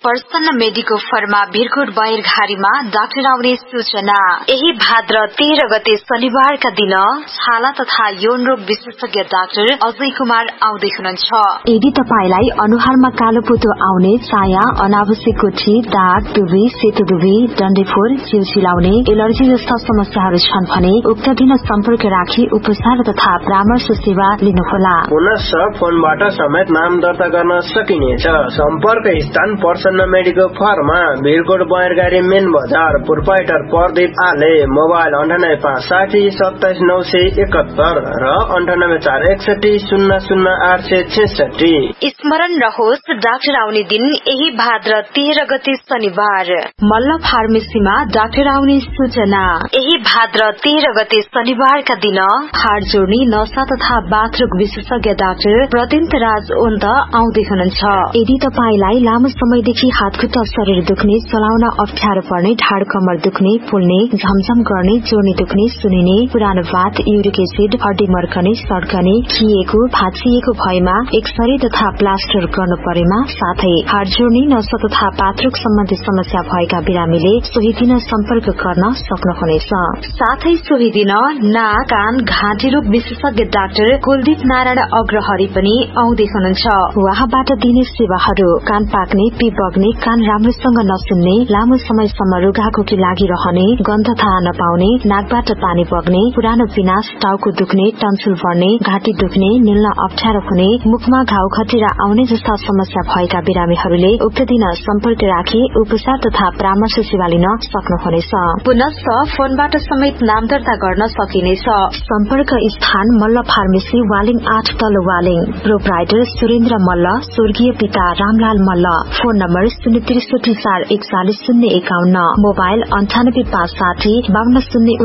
प्रसन्न medico pharma Bhirkot बैरघारीमा doctor आउने सूचना। यही भाद्र 13 गते शनिबारका दिन छाला तथा यौन रोग विशेषज्ञ डाक्टर अजय कुमार आउँदै हुनुहुन्छ। यदि तपाईलाई अनुहारमा कालो पोतो आउने, चाया, अनावश्यक गुठी, दाग, दुबी, सेतो दुबी, डन्डेफोर, जिउ चिलाउने, एलर्जी जस्ता समस्याहरू छन् भने उक्त दिन सम्पर्क राखी उपचार तथा परामर्श सेवा लिनुहोला। पुनः फोनबाट समेत नाम दर्ता गर्न सकिनेछ। सम्पर्क स्थान प्रसन्न मेडिकल फर्मा भिरकोट बैरगाडी मेन बजार। प्रोप्राइटर प्रदीप आले। मोबाइल 9856277971 र 9841600866। स्मरण रहोस्, डाक्टर आउने दिन यही भाद्र 13 गते शनिबार। मल्ल फार्मेसीमा डाक्टर आउने सूचना। यही भाद्र 13 गते शनिबारका दिन हाड जोड्ने, नसा तथा बाथरोग विशेषज्ञ डाक्टर प्रत्यन्त राज ओन्त आउँदै हुनुहुन्छ। यदि तपाईलाई लामो समयदेखि हातखुट्टा शरीर दुख्ने, चलाउन अप्ठ्यारो पर्ने, ढाड कमर दुख्ने, फुल्ने, झमझम गर्ने, जोर्नी दुख्ने, सुनिने, पुरानो बात, युरिक एसिड, हड्डी मर्कने, सड्कने, खिएको, भाँचिएको भएमा एक्सरे तथा प्लास्टर गर्नु परेमा, साथै हाड जोड्ने, नसा तथा पात्रक सम्बन्धी समस्या भएका बिरामीले सोही दिन सम्पर्क गर्न सक्नुहुनेछ। साथै सोही दिन नाक, कान, घाँटी रोग विशेषज्ञ डाक्टर कुलदीप नारायण अग्रहरी पनि आउँदै हुनुहुन्छ। उहाँबाट दिने सेवाहरू: कान पाक्ने, पिप बग्ने, कान राम्रोसँग नसुन्ने, लामो समयसम्म रुघाखोकी लागिरहने, गन्ध थाहा नपाउने, नाकबाट पानी बग्ने, पुरानो पिनास, टाउको दुख्ने, टन्सिल बढ्ने, घाँटी दुख्ने, निल्न अप्ठ्यारो हुने, मुखमा घाउ खटिरा आउने जस्ता समस्या भएका बिरामीहरूले उक्त दिन सम्पर्क राखी उपचार तथा परामर्श सेवा लिन सक्नुहुनेछ। पुनः फोनबाट समेत नाम दर्ता गर्न सकिनेछ। सम्पर्क स्थान मल्ल फार्मेसी, वालिङ 8 तल वालिङ। प्रोप्राइटर सुरेन्द्र मल्ल, स्वर्गीय पिता Ramlal Malla. Phone number 063414051। Mobile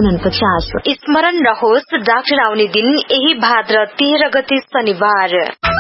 9856052049। स्मरण रहोस्, डाक्टर आउने दिन यही भाद्र 13 गते शनिबार।